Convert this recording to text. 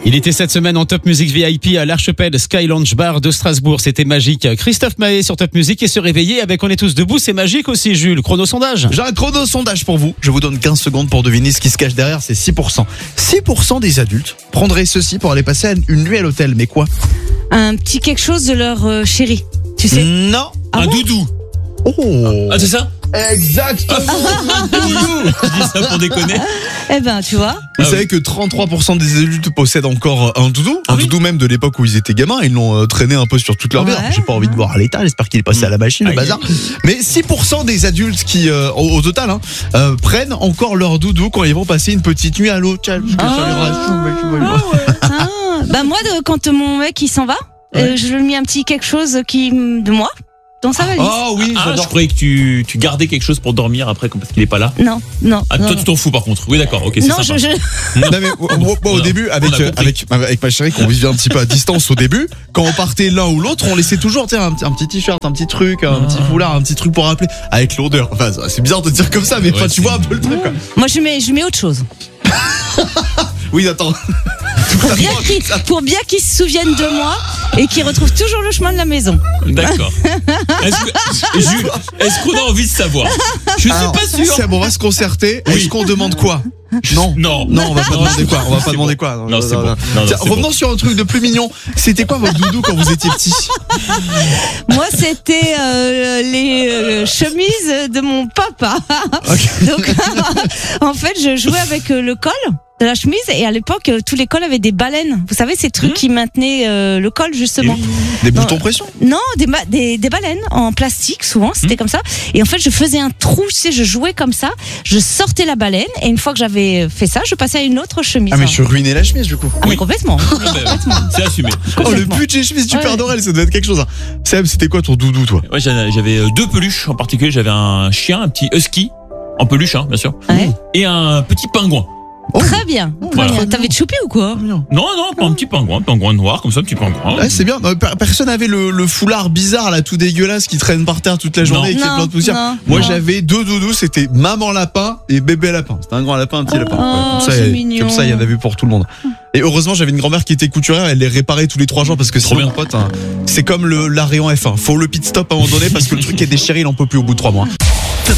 Il était cette semaine en Top Music VIP à l'Archipel Sky Lounge Bar de Strasbourg. C'était magique. Christophe Maé sur Top Music et se réveiller avec On est tous debout. C'est magique aussi, Jules. Chrono sondage. J'ai un chrono sondage pour vous. Je vous donne 15 secondes pour deviner ce qui se cache derrière. C'est 6%. 6% des adultes prendraient ceci pour aller passer une nuit à l'hôtel. Mais quoi? Un petit quelque chose de leur chéri, tu sais. Non. Ah un bon doudou. Oh. Ah, c'est ça? Exactement. Je dis ça pour déconner. Eh ben, tu vois. Vous Ah savez que 33% des adultes possèdent encore un doudou. Un doudou même de l'époque où ils étaient gamins. Ils l'ont traîné un peu sur toute leur vie. Ouais. Alors, j'ai pas envie de voir à l'état. J'espère qu'il est passé à la machine, le Aïe, bazar. Mais 6% des adultes qui, au total, prennent encore leur doudou quand ils vont passer une petite nuit à l'hôtel. Bah moi, quand mon mec il s'en va, je lui mets un petit quelque chose de moi dans sa valise. Oh oui, Ah, je j'adore. croyais que tu gardais quelque chose pour dormir après parce qu'il est pas là. Non. Ah, non, toi tu t'en fous par contre. Oui d'accord, ok, c'est non, sympa. Non mais moi, au début avec on a compris. avec ma chérie qu'on vivait un petit peu à distance au début, quand on partait l'un ou l'autre, on laissait toujours un petit t-shirt, un petit truc, un petit foulard, un petit truc pour rappeler avec l'odeur. Enfin, c'est bizarre de dire comme ça, mais Ouais, enfin, tu vois un peu le truc quoi. Moi je mets autre chose. Oui, attends. Pour bien qu'ils se souviennent de moi et qu'ils retrouvent toujours le chemin de la maison. D'accord. Jules, est-ce qu'on a envie de savoir? Je suis Alors, pas sûr. C'est bon, on va se concerter. Oui. Est-ce qu'on demande quoi? Non. Non. Non, on va pas demander quoi. On va pas C'est demander bon. quoi. Non, c'est bon. Non, Tiens, c'est revenons bon. sur un truc de plus mignon. C'était quoi votre doudou quand vous étiez petit? Moi c'était les chemises de mon papa. Ok. Donc en fait je jouais avec le col de la chemise et à l'époque tous les cols avaient des baleines. Vous savez ces trucs qui maintenaient le col justement. Des boutons pression? Non, des baleines en plastique souvent, c'était comme ça. Et en fait, je faisais un trou, tu sais, je jouais comme ça, je sortais la baleine et une fois que j'avais fait ça, je passais à une autre chemise. Ah mais je ruinais la chemise du coup. Ah, mais complètement. C'est assumé. Oh le budget chemise du Père Noël, ça devait être quelque chose. Seb, c'était quoi ton doudou toi? Ouais, j'avais deux peluches en particulier. J'avais un chien, un petit husky en peluche, hein, bien sûr, Ouais. et un petit pingouin. Très bien. Très Voilà. bien. T'avais de choupi ou quoi? Non, pas un petit pingouin noir comme ça, un petit pingouin. Ouais, c'est bien. Non, personne n'avait le foulard bizarre là tout dégueulasse qui traîne par terre toute la journée et qui fait plein de poussière. Moi non. j'avais deux doudous, c'était maman lapin et bébé lapin. C'était un grand lapin, un petit lapin. Oh, Comme ça, c'est mignon. comme ça, il y en avait pour tout le monde. Et heureusement, j'avais une grand-mère qui était couturière, elle les réparait tous les 3 jours parce que sinon, bien. mon pote, c'est comme l'arrêt en F1. Faut le pit stop à un moment donné parce que le truc est déchiré, il en peut plus au bout de 3 mois.